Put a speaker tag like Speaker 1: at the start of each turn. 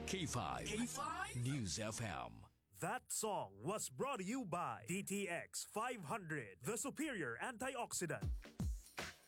Speaker 1: K5. News FM.
Speaker 2: That song was brought to you by DTX 500, the superior antioxidant.